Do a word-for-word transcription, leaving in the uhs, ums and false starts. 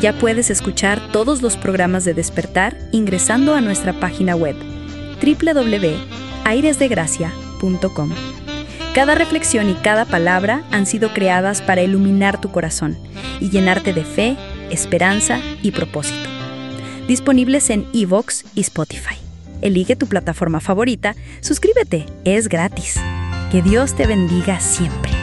Ya puedes escuchar todos los programas de Despertar ingresando a nuestra página web doble u doble u doble u punto aires de gracia punto com. Cada reflexión y cada palabra han sido creadas para iluminar tu corazón y llenarte de fe, esperanza y propósito. Disponibles en iVoox y Spotify. Elige tu plataforma favorita, suscríbete, es gratis. Que Dios te bendiga siempre.